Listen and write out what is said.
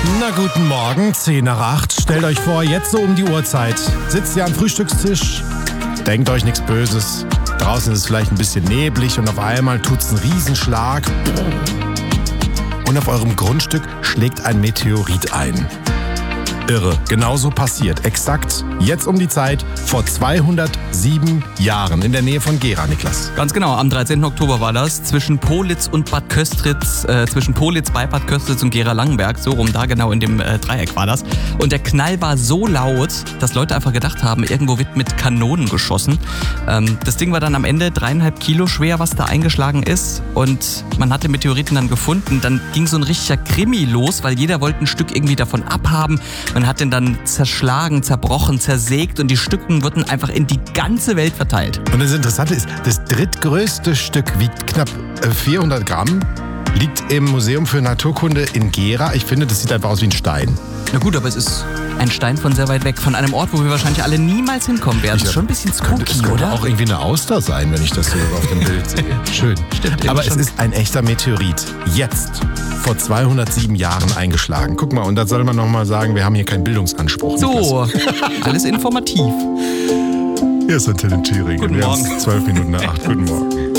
Na guten Morgen, 10 nach 8. Stellt euch vor, jetzt so um die Uhrzeit. Sitzt ihr am Frühstückstisch, denkt euch nichts Böses. Draußen ist es vielleicht ein bisschen neblig und auf einmal tut's einen Riesenschlag. Und auf eurem Grundstück schlägt ein Meteorit ein. Irre, genauso passiert. Exakt jetzt um die Zeit vor 207 Jahren in der Nähe von Gera, Niklas. Ganz genau, am 13. Oktober war das, zwischen Politz und Bad Köstritz, zwischen Politz bei Bad Köstritz und Gera-Langenberg, so rum, da genau in dem Dreieck war das. Und der Knall war so laut, dass Leute einfach gedacht haben, irgendwo wird mit Kanonen geschossen. Das Ding war dann am Ende 3,5 Kilo schwer, was da eingeschlagen ist, und man hat den Meteoriten dann gefunden. Dann ging so ein richtiger Krimi los, weil jeder wollte ein Stück irgendwie davon abhaben. Man hat den dann zerschlagen, zerbrochen, zersägt und die Stücken wurden einfach in die ganze Welt verteilt. Und das Interessante ist, das drittgrößte Stück wiegt knapp 400 Gramm, liegt im Museum für Naturkunde in Gera. Ich finde, das sieht einfach aus wie ein Stein. Na gut, aber es ist ein Stein von sehr weit weg, von einem Ort, wo wir wahrscheinlich alle niemals hinkommen werden. Das ist schon ein bisschen spooky, es könnte oder? Auch irgendwie eine Auster sein, wenn ich das so auf dem Bild sehe. Schön. Stimmt, aber es ist ein echter Meteorit. Jetzt, vor 207 Jahren eingeschlagen. Guck mal, und da soll man nochmal sagen, wir haben hier keinen Bildungsanspruch. So, alles informativ. Hier ist Antenne Thüringen. Guten Wir Morgen. haben 12 Minuten nach 8. Guten Morgen.